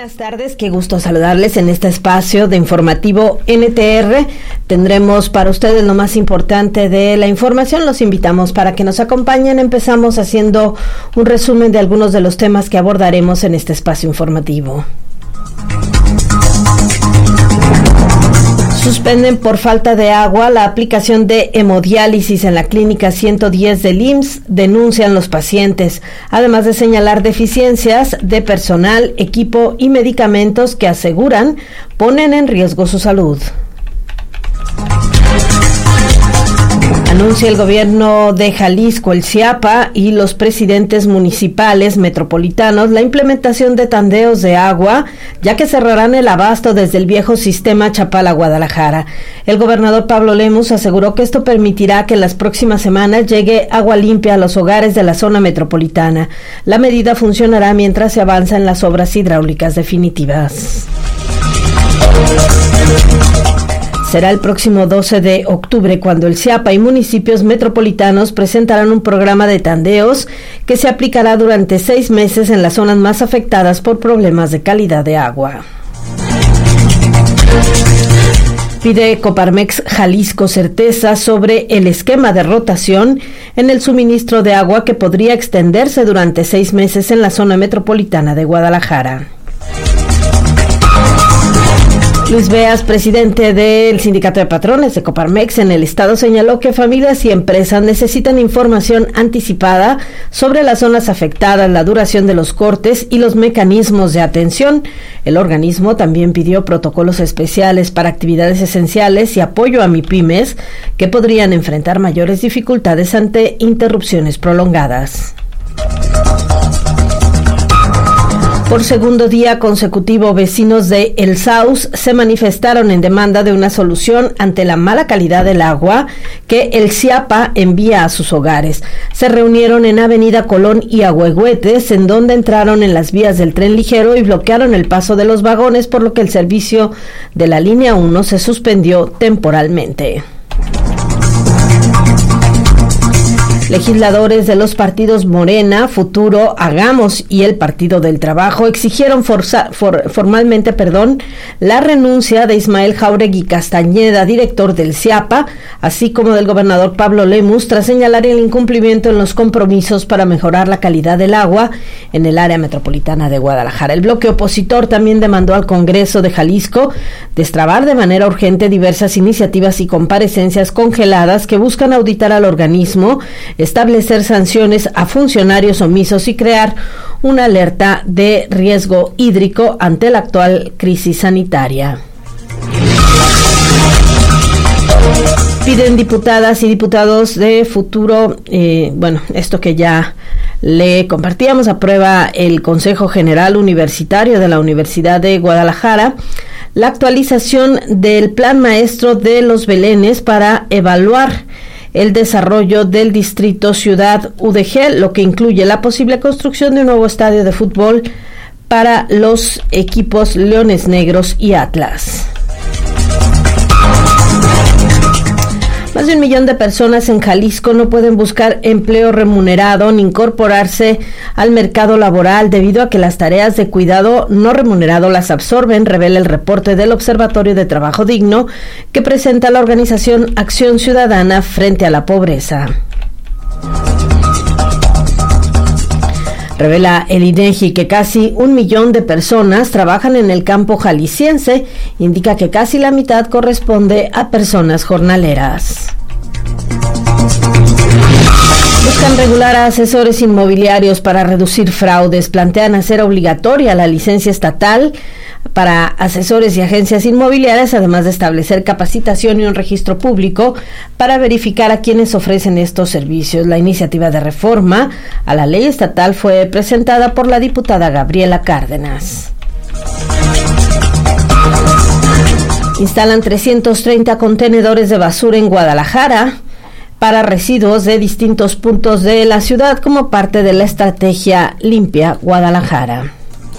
buenas tardes, qué gusto saludarles en este espacio de informativo NTR. Tendremos para ustedes lo más importante de la información. Los invitamos para que nos acompañen. Empezamos haciendo un resumen de algunos de los temas que abordaremos en este espacio informativo. Suspenden por falta de agua la aplicación de hemodiálisis en la clínica 110 del IMSS, denuncian los pacientes, además de señalar deficiencias de personal, equipo y medicamentos que aseguran ponen en riesgo su salud. Anuncia el gobierno de Jalisco, el CIAPA y los presidentes municipales metropolitanos la implementación de tandeos de agua, ya que cerrarán el abasto desde el viejo sistema Chapala-Guadalajara. El gobernador Pablo Lemus aseguró que esto permitirá que en las próximas semanas llegue agua limpia a los hogares de la zona metropolitana. La medida funcionará mientras se avanza en las obras hidráulicas definitivas. Será el próximo 12 de octubre cuando el CIAPA y municipios metropolitanos presentarán un programa de tandeos que se aplicará durante 6 meses en las zonas más afectadas por problemas de calidad de agua. Pide Coparmex Jalisco certeza sobre el esquema de rotación en el suministro de agua que podría extenderse durante 6 meses en la zona metropolitana de Guadalajara. Luis Beas, presidente del Sindicato de Patrones de Coparmex en el estado, señaló que familias y empresas necesitan información anticipada sobre las zonas afectadas, la duración de los cortes y los mecanismos de atención. El organismo también pidió protocolos especiales para actividades esenciales y apoyo a MIPYMES que podrían enfrentar mayores dificultades ante interrupciones prolongadas. Por segundo día consecutivo, vecinos de El Saus se manifestaron en demanda de una solución ante la mala calidad del agua que el CIAPA envía a sus hogares. Se reunieron en Avenida Colón y Ahuehuetes, en donde entraron en las vías del tren ligero y bloquearon el paso de los vagones, por lo que el servicio de la línea 1 se suspendió temporalmente. Legisladores de los partidos Morena, Futuro, Hagamos y el Partido del Trabajo exigieron formalmente la renuncia de Ismael Jáuregui Castañeda, director del CIAPA, así como del gobernador Pablo Lemus, tras señalar el incumplimiento en los compromisos para mejorar la calidad del agua en el área metropolitana de Guadalajara. El bloque opositor también demandó al Congreso de Jalisco destrabar de manera urgente diversas iniciativas y comparecencias congeladas que buscan auditar al organismo, establecer sanciones a funcionarios omisos y crear una alerta de riesgo hídrico ante la actual crisis sanitaria. Piden diputadas y diputados de Futuro, esto que ya le compartíamos, aprueba el Consejo General Universitario de la Universidad de Guadalajara la actualización del Plan Maestro de los Belenes para evaluar el desarrollo del distrito Ciudad UDG, lo que incluye la posible construcción de un nuevo estadio de fútbol para los equipos Leones Negros y Atlas. Más de 1 millón de personas en Jalisco no pueden buscar empleo remunerado ni incorporarse al mercado laboral debido a que las tareas de cuidado no remunerado las absorben, revela el reporte del Observatorio de Trabajo Digno que presenta la organización Acción Ciudadana frente a la pobreza. Revela el INEGI que casi 1 millón de personas trabajan en el campo jalisciense, indica que casi la mitad corresponde a personas jornaleras. Buscan regular a asesores inmobiliarios para reducir fraudes, plantean hacer obligatoria la licencia estatal para asesores y agencias inmobiliarias, además de establecer capacitación y un registro público para verificar a quienes ofrecen estos servicios. La iniciativa de reforma a la ley estatal fue presentada por la diputada Gabriela Cárdenas. Instalan 330 contenedores de basura en Guadalajara para residuos de distintos puntos de la ciudad como parte de la estrategia Limpia Guadalajara.